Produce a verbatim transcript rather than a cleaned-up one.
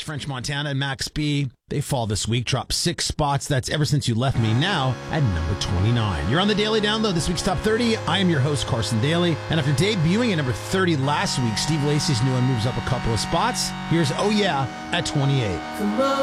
French Montana and Max B. They fall this week, drop six spots. That's Ever Since You Left Me, now at number twenty-nine. You're on the Daily Download, this week's Top thirty. I am your host, Carson Daly. And after debuting at number thirty last week, Steve Lacy's new one moves up a couple of spots. Here's Oh Yeah at twenty-eight.